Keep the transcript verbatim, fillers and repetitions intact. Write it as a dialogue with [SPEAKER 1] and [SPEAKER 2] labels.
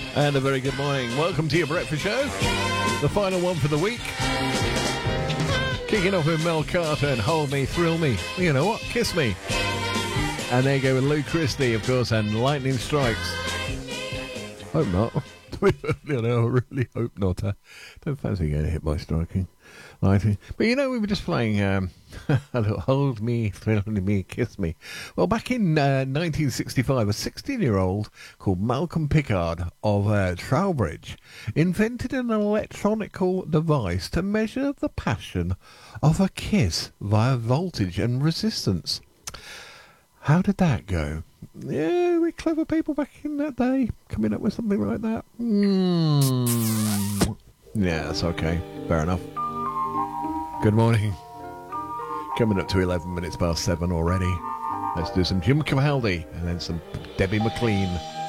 [SPEAKER 1] And a very good morning. Welcome to your breakfast show. The final one for the week. Kicking off with Mel Carter and Hold Me, Thrill Me. You know what? Kiss Me. And there you go with Lou Christie, of course, and Lightning Strikes. Hope not. you know, I really hope not. I don't fancy getting hit by striking lightning. But you know, we were just playing um, Hold Me, Thrill Me, Kiss Me. Well, back in uh, nineteen sixty-five, a sixteen-year-old called Malcolm Pickard of uh, Trowbridge invented an electronical device to measure the passion of a kiss via voltage and resistance. How did that go? Yeah, we clever people back in that day coming up with something like that. Mm. Yeah, that's okay. Fair enough. Good morning. Coming up to eleven minutes past seven already. Let's do some Jim Cavaldi and then some Debbie McLean.